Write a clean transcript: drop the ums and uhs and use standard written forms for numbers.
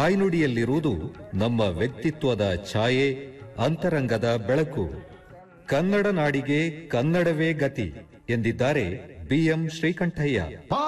ತಾಯ್ನುಡಿಯಲ್ಲಿರುವುದು ನಮ್ಮ ವ್ಯಕ್ತಿತ್ವದ ಛಾಯೆ, ಅಂತರಂಗದ ಬೆಳಕು. ಕನ್ನಡ ನಾಡಿಗೆ ಕನ್ನಡವೇ ಗತಿ ಎಂದಿದ್ದಾರೆ BM ಶ್ರೀಕಂಠಯ್ಯ.